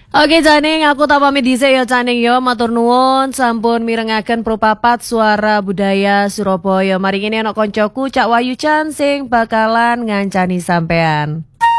Oke Caning, aku tak pamit dhisik ya Caning ya, matur nuwun sampun mirengaken propapat suara budaya Surabaya. Mari ngene ana koncoku Cak Wayu Chan sing bakalan ngancani sampean.